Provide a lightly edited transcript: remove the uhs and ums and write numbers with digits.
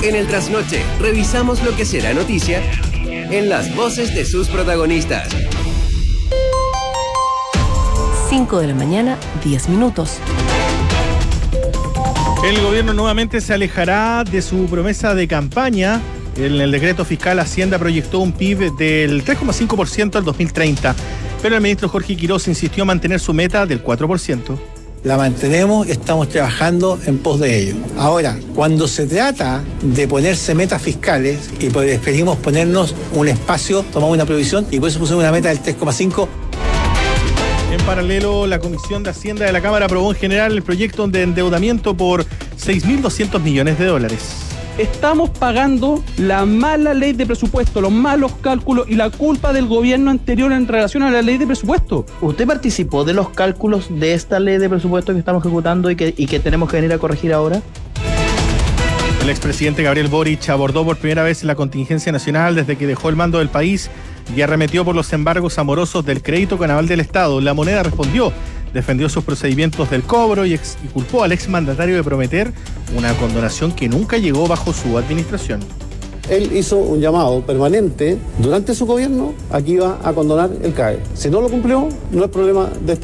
En el trasnoche, revisamos lo que será noticia en las voces de sus protagonistas. 5 de la mañana, 10 minutos. El gobierno nuevamente se alejará de su promesa de campaña. En el decreto fiscal, Hacienda proyectó un PIB del 3,5% al 2030, pero el ministro Jorge Quirós insistió en mantener su meta del 4%. La mantenemos, estamos trabajando en pos de ello. Ahora, cuando se trata de ponerse metas fiscales, y preferimos ponernos un espacio, tomamos una provisión y por eso pusimos una meta del 3,5%. En paralelo, la Comisión de Hacienda de la Cámara aprobó en general el proyecto de endeudamiento por 6.200 millones de dólares. Estamos pagando la mala ley de presupuesto, los malos cálculos y la culpa del gobierno anterior en relación a la ley de presupuesto. ¿Usted participó de los cálculos de esta ley de presupuesto que estamos ejecutando y que tenemos que venir a corregir ahora? El expresidente Gabriel Boric abordó por primera vez la contingencia nacional desde que dejó el mando del país y arremetió por los embargos amorosos del crédito con aval del Estado. La Moneda respondió, defendió sus procedimientos del cobro y culpó al exmandatario de prometer una condonación que nunca llegó bajo su administración. Él hizo un llamado permanente durante su gobierno a que iba a condonar el CAE. Si no lo cumplió, no es problema de este